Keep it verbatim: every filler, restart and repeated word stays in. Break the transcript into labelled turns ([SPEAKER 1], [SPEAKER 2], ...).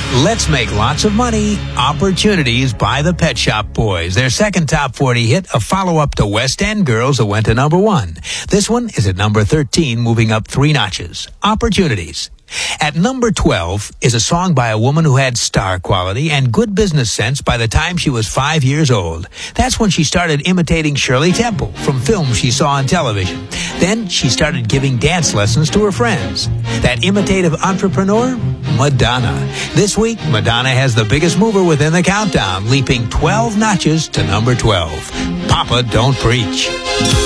[SPEAKER 1] Let's Make Lots of Money, Opportunities by the Pet Shop Boys. Their second top forty hit, a follow-up to West End Girls that went to number one. This one is at number thirteen, moving up three notches. Opportunities. At number twelve is a song by a woman who had star quality and good business sense by the time she was five years old. That's when she started imitating Shirley Temple from films she saw on television. Then she started giving dance lessons to her friends. That imitative entrepreneur? Madonna. This week, Madonna has the biggest mover within the countdown, leaping twelve notches to number twelve. Papa Don't Preach.